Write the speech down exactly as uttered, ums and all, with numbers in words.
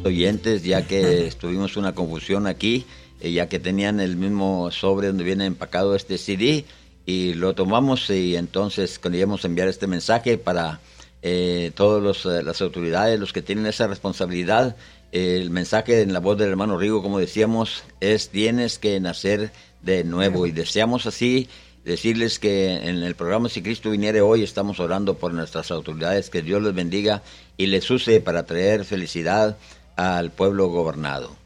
oyentes, ya que tuvimos una confusión aquí, eh, ya que tenían el mismo sobre donde viene empacado este C D, y lo tomamos, y entonces queríamos enviar este mensaje para eh, todas eh, las autoridades, los que tienen esa responsabilidad. Eh, el mensaje en la voz del hermano Rigo, como decíamos, es: tienes que nacer de nuevo. Y deseamos así decirles que en el programa Si Cristo Viniere hoy estamos orando por nuestras autoridades, que Dios les bendiga y les use para traer felicidad al pueblo gobernado.